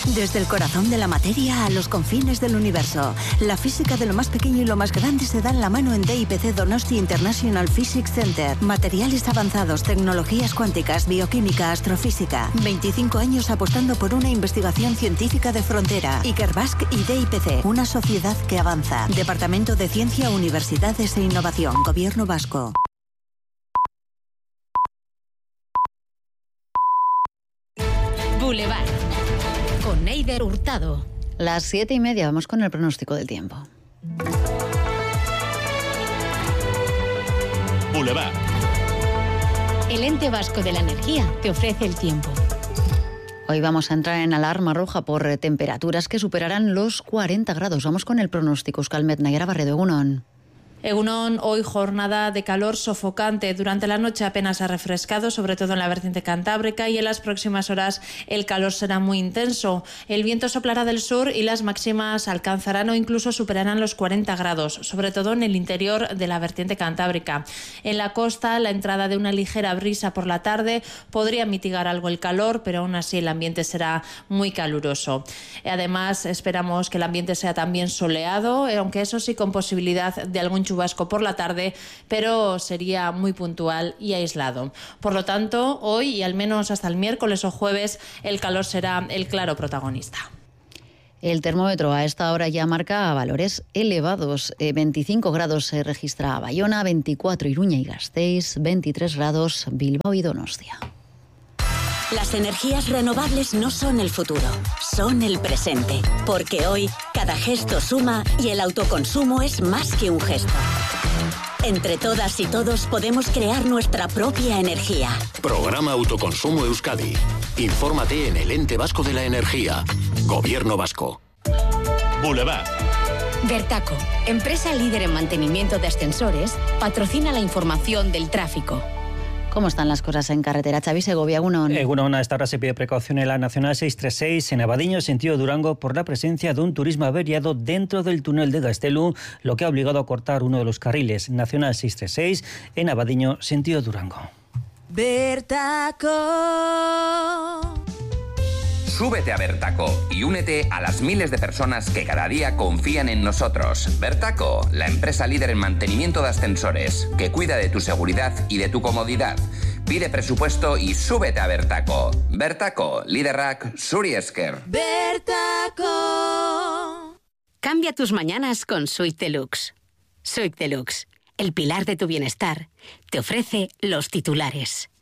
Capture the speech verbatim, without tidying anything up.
Desde el corazón de la materia a los confines del universo. La física de lo más pequeño y lo más grande se da en la mano en D I P C Donosti International Physics Center. Materiales avanzados, tecnologías cuánticas, bioquímica, astrofísica. veinticinco años apostando por una investigación científica de frontera. Ikerbasque y D I P C, una sociedad que avanza. Departamento de Ciencia, Universidades e Innovación. Gobierno vasco. Boulevard. Con Neider Hurtado. Las siete y media, vamos con el pronóstico del tiempo. Boulevard. El Ente Vasco de la Energía te ofrece el tiempo. Hoy vamos a entrar en alarma roja por temperaturas que superarán los cuarenta grados. Vamos con el pronóstico. Euskalmet Nayara Barredo, Egunon. Egunon, hoy jornada de calor sofocante. Durante la noche apenas ha refrescado, sobre todo en la vertiente cantábrica, y en las próximas horas el calor será muy intenso. El viento soplará del sur y las máximas alcanzarán o incluso superarán los cuarenta grados, sobre todo en el interior de la vertiente cantábrica. En la costa, la entrada de una ligera brisa por la tarde podría mitigar algo el calor, pero aún así el ambiente será muy caluroso. Además, esperamos que el ambiente sea también soleado, aunque eso sí con posibilidad de algún chubasco chubasco por la tarde, pero sería muy puntual y aislado. Por lo tanto, hoy y al menos hasta el miércoles o jueves, el calor será el claro protagonista. El termómetro a esta hora ya marca valores elevados. Eh, veinticinco grados se registra Bayona, veinticuatro Iruña y Gasteiz, veintitrés grados Bilbao y Donostia. Las energías renovables no son el futuro, son el presente. Porque hoy, cada gesto suma y el autoconsumo es más que un gesto. Entre todas y todos podemos crear nuestra propia energía. Programa Autoconsumo Euskadi. Infórmate en el Ente Vasco de la Energía. Gobierno Vasco. Boulevard. Vertaco, empresa líder en mantenimiento de ascensores, patrocina la información del tráfico. ¿Cómo están las cosas en carretera? Xavi Segovia, Egunon. Egunon, a esta hora se pide precaución en la Nacional seiscientos treinta y seis en Abadiño, sentido Durango, por la presencia de un turismo averiado dentro del túnel de Gaztelu, lo que ha obligado a cortar uno de los carriles. Nacional seiscientos treinta y seis en Abadiño, sentido Durango. Vertaco. Súbete a Vertaco y únete a las miles de personas que cada día confían en nosotros. Vertaco, la empresa líder en mantenimiento de ascensores, que cuida de tu seguridad y de tu comodidad. Pide presupuesto y súbete a Vertaco. Vertaco, Liderrak, Zuri Esker. Vertaco. Cambia tus mañanas con Suite Deluxe. Suite Deluxe, el pilar de tu bienestar, te ofrece los titulares.